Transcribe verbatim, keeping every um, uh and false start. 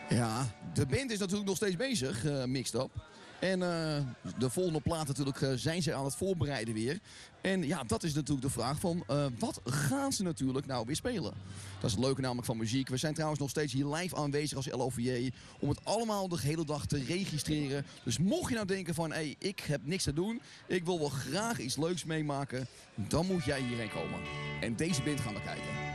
Ja, de band is natuurlijk nog steeds bezig, uh, Mixed Up. En uh, de volgende plaat natuurlijk uh, zijn ze aan het voorbereiden weer. En ja, dat is natuurlijk de vraag van uh, wat gaan ze natuurlijk nou weer spelen? Dat is het leuke namelijk van muziek. We zijn trouwens nog steeds hier live aanwezig als L O V J om het allemaal de hele dag te registreren. Dus mocht je nou denken van, hé, hey, ik heb niks te doen, ik wil wel graag iets leuks meemaken, dan moet jij hierheen komen. En deze band gaan we kijken.